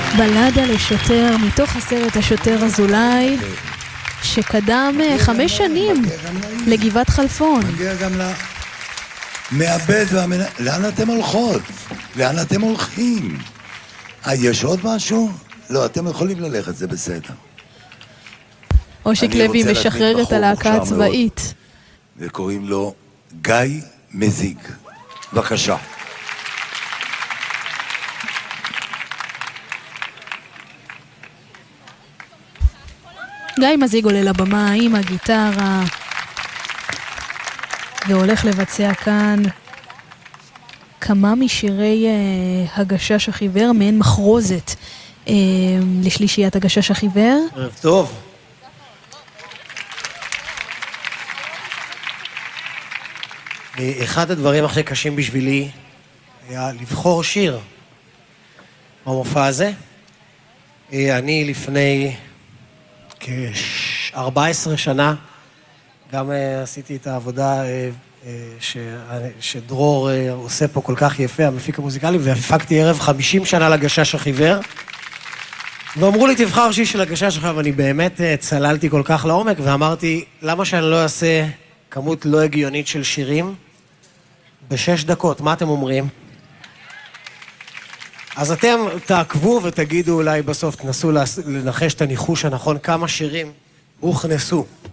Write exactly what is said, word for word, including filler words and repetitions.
בלדה לשוטר מתוך הסרט השוטר אזולאי שקדם חמש שנים לגבעת חלפון. מגיע גם למעבד והמנ... לאן אתם הולכות? לאן אתם הולכים? אה, יש עוד משהו? לא, אתם יכולים ללכת, זה בסדר. אושיק לוי משחרר את הלהקה הצבאית. וקוראים לו גיא מזיג. בבקשה. גיא מזיג עולה לבמה עם הגיטרה והולך לבצע כאן כמה משירי uh, הגשש החיוור, מעין מחרוזת uh, לשלישיית הגשש החיוור. ערב טוב. אחד הדברים הכי קשים בשבילי היה לבחור שיר במופע הזה. אני לפני כ-ארבע עשרה שנה גם עשיתי את העבודה שדרור עושה פה כל כך יפה, המפיק המוזיקלי, והפקתי ערב חמישים שנה לגשש החיוור. ואמרו לי, תבחר שיר של הגשש החיוור, ואני באמת צללתי כל כך לעומק, ואמרתי, למה שאני לא אעשה כמות לא הגיונית של שירים בשש דקות? מה אתם אומרים? אז אתם תעקבו ותגידו אולי בסוף, תנסו לנחש את הניחוש הנכון, כמה שירים הוכנסו